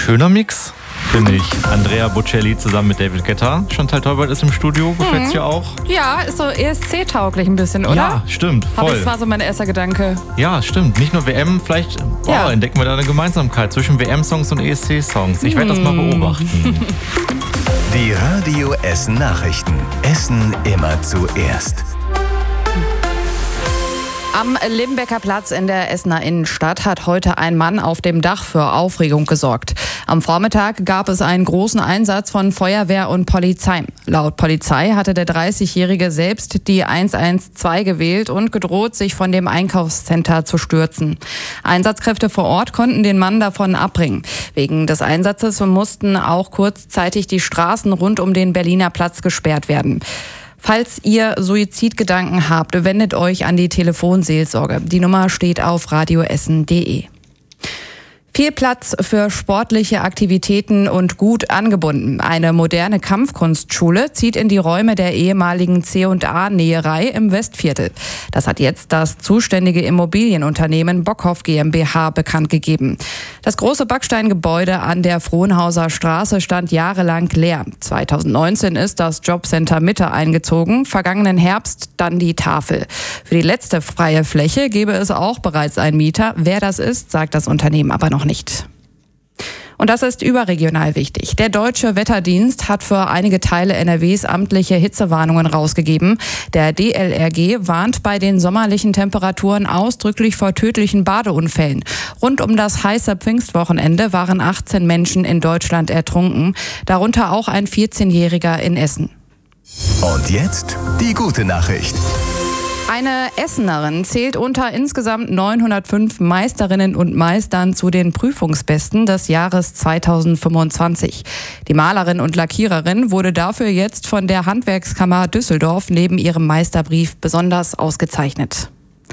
Schöner Mix, finde ich. Andrea Bocelli zusammen mit David Guetta. Chantal Tolbert ist im Studio. Gefällt's dir auch? Ja, ist so ESC-tauglich ein bisschen, oder? Ja, stimmt, voll. Das war so mein erster Gedanke. Ja, stimmt. Nicht nur WM, vielleicht entdecken wir da eine Gemeinsamkeit zwischen WM-Songs und ESC-Songs. Ich werde das mal beobachten. Die Radio Essen Nachrichten. Essen immer zuerst. Am Limbecker Platz in der Essener Innenstadt hat heute ein Mann auf dem Dach für Aufregung gesorgt. Am Vormittag gab es einen großen Einsatz von Feuerwehr und Polizei. Laut Polizei hatte der 30-Jährige selbst die 112 gewählt und gedroht, sich von dem Einkaufscenter zu stürzen. Einsatzkräfte vor Ort konnten den Mann davon abbringen. Wegen des Einsatzes mussten auch kurzzeitig die Straßen rund um den Berliner Platz gesperrt werden. Falls ihr Suizidgedanken habt, wendet euch an die Telefonseelsorge. Die Nummer steht auf radioessen.de. Viel Platz für sportliche Aktivitäten und gut angebunden. Eine moderne Kampfkunstschule zieht in die Räume der ehemaligen C&A-Näherei im Westviertel. Das hat jetzt das zuständige Immobilienunternehmen Bockhoff GmbH bekannt gegeben. Das große Backsteingebäude an der Frohnhauser Straße stand jahrelang leer. 2019 ist das Jobcenter Mitte eingezogen, vergangenen Herbst dann die Tafel. Für die letzte freie Fläche gäbe es auch bereits einen Mieter. Wer das ist, sagt das Unternehmen aber noch nicht. Und das ist überregional wichtig. Der Deutsche Wetterdienst hat für einige Teile NRWs amtliche Hitzewarnungen rausgegeben. Der DLRG warnt bei den sommerlichen Temperaturen ausdrücklich vor tödlichen Badeunfällen. Rund um das heiße Pfingstwochenende waren 18 Menschen in Deutschland ertrunken, darunter auch ein 14-Jähriger in Essen. Und jetzt die gute Nachricht. Eine Essenerin zählt unter insgesamt 905 Meisterinnen und Meistern zu den Prüfungsbesten des Jahres 2025. Die Malerin und Lackiererin wurde dafür jetzt von der Handwerkskammer Düsseldorf neben ihrem Meisterbrief besonders ausgezeichnet.